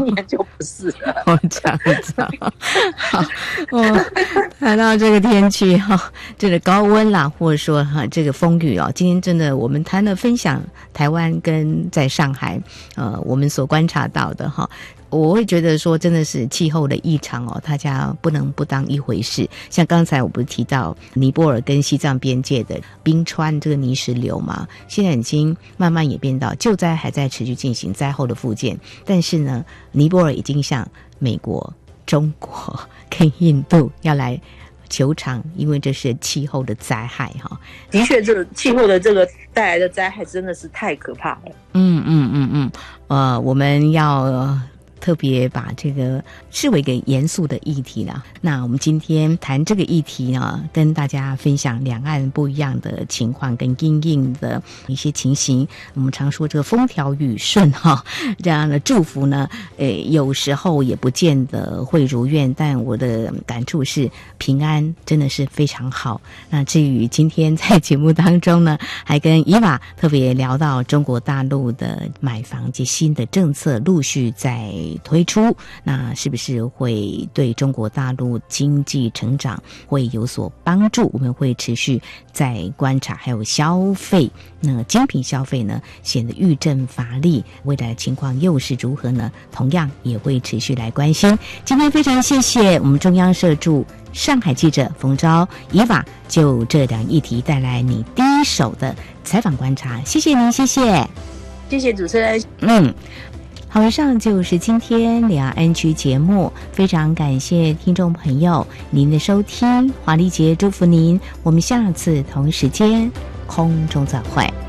年就不是了。 这样子好，谈到这个天气这个高温啦，或者说这个风雨今天真的我们谈了分享台湾跟在上海我们所观察到的我会觉得说真的是气候的异常大家不能不当一回事。像刚才我不是提到尼泊尔跟西藏边界的冰川这个泥石流嘛，现在已经慢慢演变到救灾还在持续进行，灾后的复健，但是呢尼泊尔已经向美国、中国跟印度要来求偿，因为这是气候的灾害的确这个气候的这个带来的灾害真的是太可怕了。 我们要特别把这个视为一个严肃的议题啦。那我们今天谈这个议题呢，跟大家分享两岸不一样的情况跟因应的一些情形。我们常说这个风调雨顺这样的祝福呢有时候也不见得会如愿，但我的感触是平安真的是非常好。那至于今天在节目当中呢，还跟伊娃特别聊到中国大陆的买房及新的政策陆续在推出，那是不是会对中国大陆经济成长会有所帮助？我们会持续在观察。还有消费，那精品消费呢显得愈振乏力，未来的情况又是如何呢？同样也会持续来关心。今天非常谢谢我们中央社驻上海记者冯昭伊娃，就这两议题带来你第一手的采访观察，谢谢您，谢谢， 谢谢主持人。 好，以上就是今天两岸局节目，非常感谢听众朋友您的收听，华丽姐祝福您，我们下次同时间空中再会。